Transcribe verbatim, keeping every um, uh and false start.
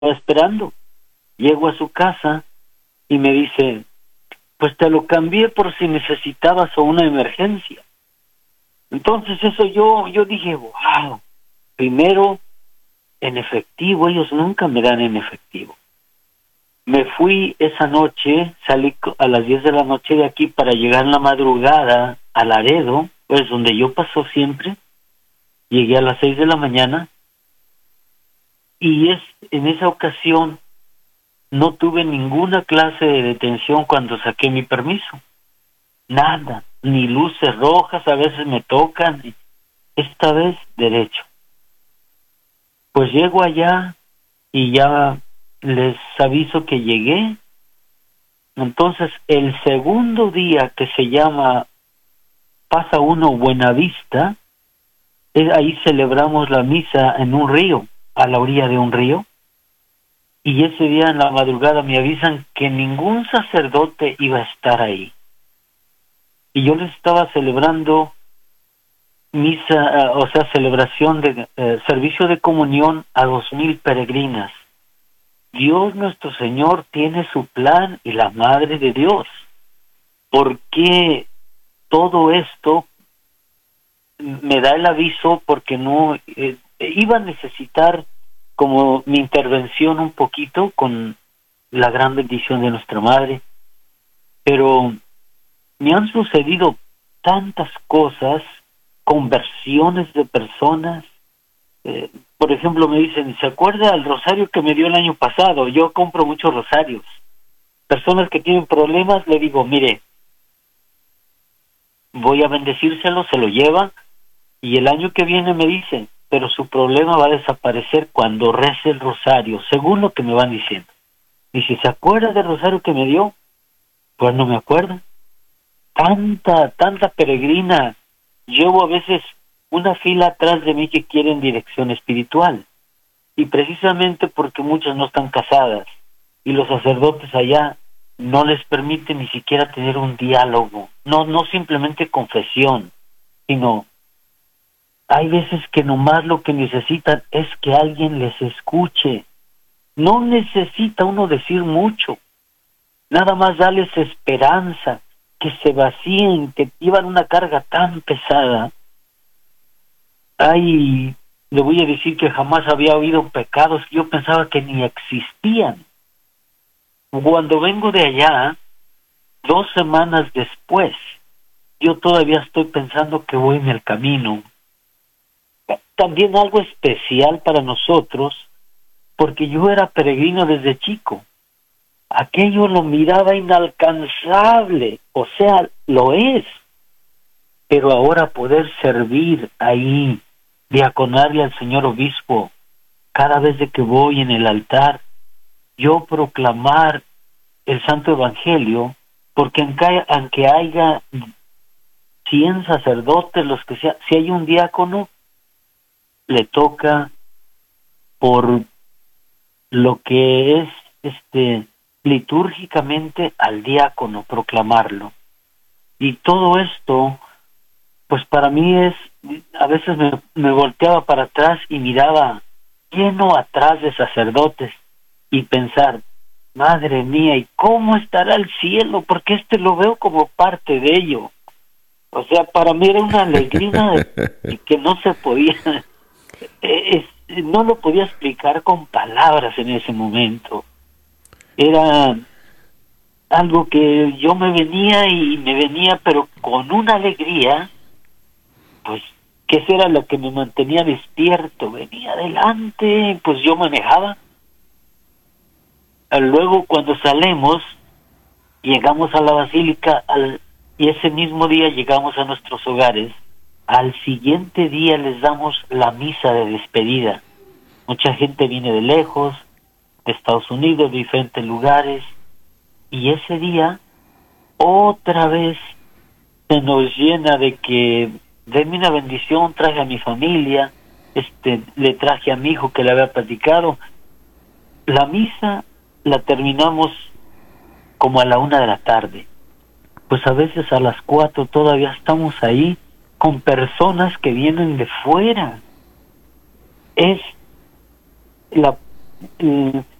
esperando. Llego a su casa y me dice, pues te lo cambié por si necesitabas o una emergencia. Entonces eso yo, yo dije, wow, primero en efectivo, ellos nunca me dan en efectivo. Me fui esa noche, salí a las diez de la noche de aquí para llegar en la madrugada a Laredo, pues donde yo paso siempre. Llegué a las seis de la mañana y es en esa ocasión no tuve ninguna clase de detención cuando saqué mi permiso. Nada, ni luces rojas, a veces me tocan, esta vez derecho. Pues llego allá y ya les aviso que llegué. Entonces, el segundo día, que se llama Pasa Uno Buenavista, es, ahí celebramos la misa en un río, a la orilla de un río, y ese día en la madrugada me avisan que ningún sacerdote iba a estar ahí. Y yo les estaba celebrando misa, uh, o sea, celebración de uh, servicio de comunión a dos mil peregrinas. Dios nuestro Señor tiene su plan y la Madre de Dios. ¿Por qué todo esto? Me da el aviso porque no eh, iba a necesitar como mi intervención un poquito con la gran bendición de nuestra Madre, pero me han sucedido tantas cosas, conversiones de personas. Eh, por ejemplo, me dicen, ¿se acuerda del rosario que me dio el año pasado? Yo compro muchos rosarios. Personas que tienen problemas, le digo, mire, voy a bendecírselo, se lo lleva, y el año que viene me dice, pero su problema va a desaparecer cuando rece el rosario, según lo que me van diciendo. Y si se acuerda del rosario que me dio, pues no me acuerdo. Tanta, tanta peregrina. Llevo a veces una fila atrás de mí que quieren dirección espiritual. Y precisamente porque muchas no están casadas y los sacerdotes allá no les permiten ni siquiera tener un diálogo. No, no simplemente confesión, sino hay veces que nomás lo que necesitan es que alguien les escuche. No necesita uno decir mucho. Nada más darles esperanza, que se vacíen, que llevan una carga tan pesada. Ay, le voy a decir que jamás había oído pecados que yo pensaba que ni existían. Cuando vengo de allá, dos semanas después, yo todavía estoy pensando que voy en el camino. También algo especial para nosotros, porque yo era peregrino desde chico. Aquello lo miraba inalcanzable, o sea, lo es. Pero ahora poder servir ahí, diaconarle al señor obispo, cada vez de que voy en el altar, yo proclamar el Santo Evangelio, porque aunque, aunque haya cien sacerdotes, los que sea, si hay un diácono, le toca por lo que es este litúrgicamente al diácono proclamarlo. Y todo esto, pues para mí es, a veces me, me volteaba para atrás y miraba lleno atrás de sacerdotes y pensar, madre mía, ¿y cómo estará el cielo? Porque este lo veo como parte de ello. O sea, para mí era una alegría que no se podía, es, no lo podía explicar con palabras en ese momento. Era algo que yo me venía y me venía, pero con una alegría, pues, que eso era lo que me mantenía despierto. Venía adelante, pues yo manejaba. Luego, cuando salimos, llegamos a la basílica, al, y ese mismo día llegamos a nuestros hogares. Al siguiente día les damos la misa de despedida. Mucha gente viene de lejos, de Estados Unidos, de diferentes lugares, y ese día otra vez se nos llena de que denme una bendición, traje a mi familia, este, le traje a mi hijo que le había platicado. La misa la terminamos como a la una de la tarde. Pues a veces a las cuatro todavía estamos ahí con personas que vienen de fuera. Es la mm,